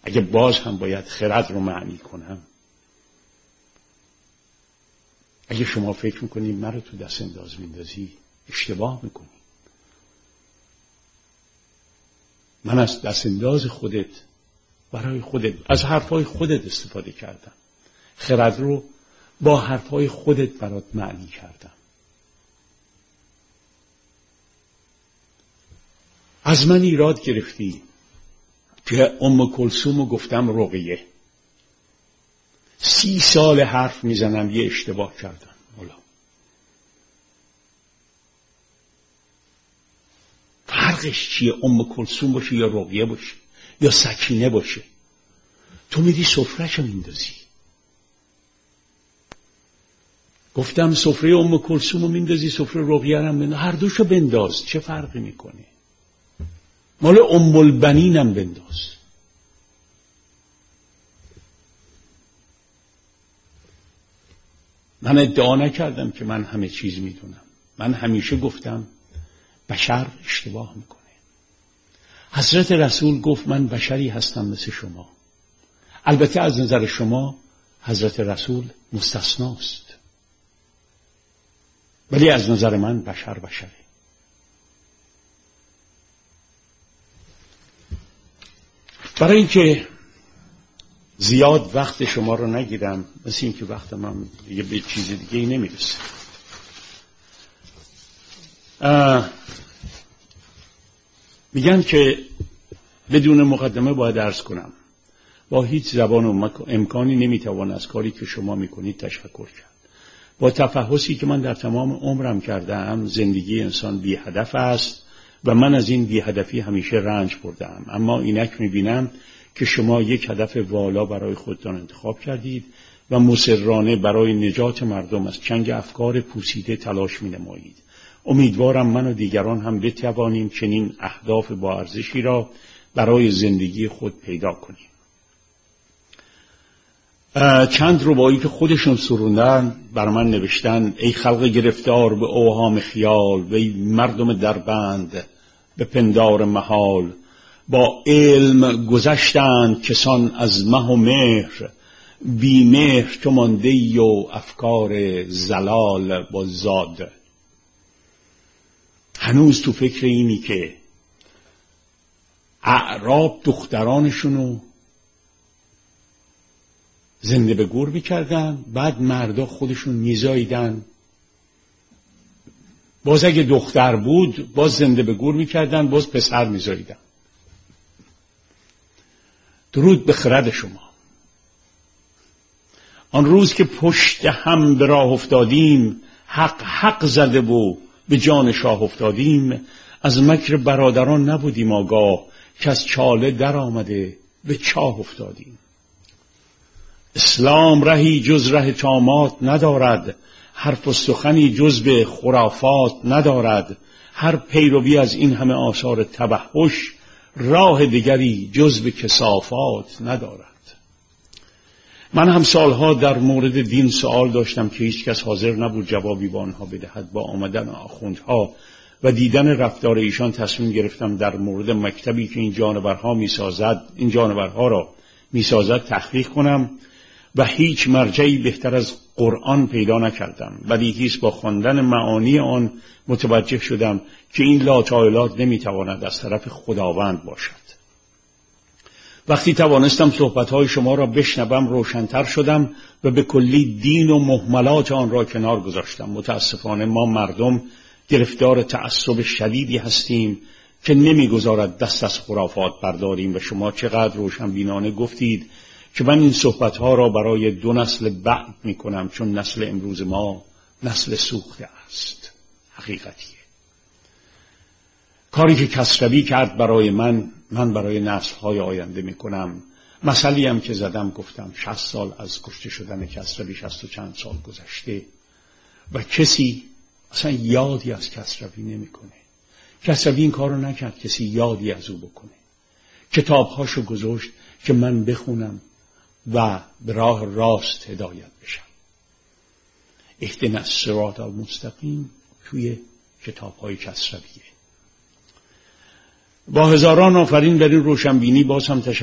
اگه باز هم باید خرد رو معنی کنم، اگه شما فکر میکنید من رو تو دست انداز میندازی، اشتباه میکنی. من از دست انداز خودت برای خودت از حرفای خودت استفاده کردم. خرد رو با حرفای خودت برات معنی کردم. از من ایراد گرفتی که ام کلثوم رو گفتم رقیه. 30 سال حرف میزنم یه اشتباه کردم. مولا فرقش چیه؟ ام کلثوم باشه یا رقیه باشه یا سکینه باشه؟ تو میری سفره‌شو میندازی. گفتم سفره ام کلثوم رو میندازی، سفره رقیه رو هم هر دوشو بنداز، چه فرقی میکنه؟ مال ام البنینم بنداز. من ادعا نکردم که من همه چیز میدونم. من همیشه گفتم بشر اشتباه میکنه. حضرت رسول گفت من بشری هستم مثل شما. البته از نظر شما حضرت رسول مستثناست، ولی از نظر من بشره. برای اینکه زیاد وقت شما رو نگیرم، مثل این که وقت من دیگه به چیز دیگه ای نمیرسه، میگن که بدون مقدمه باید عرض کنم با هیچ زبان و امکانی نمیتوان از کاری که شما میکنید تشکر کرد. با تفحصی که من در تمام عمرم کردم، زندگی انسان بی هدف است و من از این بی هدفی همیشه رنج بردم. اما اینک میبینم که شما یک هدف والا برای خودتان انتخاب کردید و مصرانه برای نجات مردم از چنگ افکار پوسیده تلاش می‌نمایید. امیدوارم من و دیگران هم بتوانیم چنین اهداف با ارزشی را برای زندگی خود پیدا کنیم. چند ربایی که خودشون سروندن بر من نوشتن: ای خلق گرفتار به اوهام خیال، و ای مردم دربند به پندار محال، با علم گذشتند کسان از مه و مهر، بی مهر تو مانده ای و افکار زلال با زاد. هنوز تو فکر اینی که اعراب دخترانشونو زنده به گور میکردن، بعد مردا خودشون میزاییدن، باز اگه دختر بود باز زنده به گور میکردن، باز پسر میزاییدن. درود به خرد شما. آن روز که پشت هم به راه افتادیم، حق زده و به جان شاه افتادیم، از مکر برادران نبودیم آگاه، که از چاله در آمده به چاه افتادیم. اسلام رهی جز ره طامات ندارد، حرف و سخنی جز به خرافات ندارد، هر پیروی از این همه آثار تبهش، راه دیگری جز به کثافات ندارد. من هم سالها در مورد دین سوال داشتم که هیچ کس حاضر نبود جوابی به آنها بدهد. با آمدن آخوندها و دیدن رفتار ایشان تصمیم گرفتم در مورد مکتبی که این جانورها را میسازد تحقیق کنم و هیچ مرجعی بهتر از قرآن پیدا نکردم. بدیهی است با خواندن معانی آن متوجه شدم که این لاطایلات نمیتواند از طرف خداوند باشد. وقتی توانستم صحبتهای شما را بشنوم روشن‌تر شدم و به کلی دین و مهملات آن را کنار گذاشتم. متاسفانه ما مردم گرفتار تعصب شدیدی هستیم که نمیگذارد دست از خرافات برداریم و شما چقدر روشنبینانه گفتید که من این صحبتها را برای 2 نسل بعد میکنم، چون نسل امروز ما نسل سوخته است. حقیقتیه. کاری که کسروی کرد برای من برای نسل‌های آینده میکنم. مثلی هم که زدم گفتم 60 سال از کشته شدن کسروی، 60 و چند سال گذشته و کسی اصلا یادی از کسروی نمیکنه. کسروی این کارو نکرد کسی یادی از او بکنه. کتابهاشو گذاشت که من بخونم و به راه راست هدایت بشم. اهدنا الصراط المستقیم توی کتاب‌های کسرویه. با هزاران آفرین در این روشنبینی باز هم